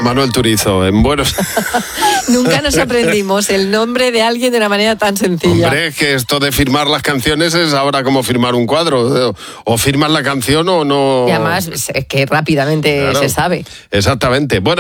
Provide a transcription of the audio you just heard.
Manuel Turizo, en Buenos Nunca nos aprendimos el nombre de alguien de una manera tan sencilla. Hombre, es que esto de firmar las canciones es ahora como firmar un cuadro. O firmas la canción o no... Y además es que rápidamente se sabe. Exactamente. Bueno.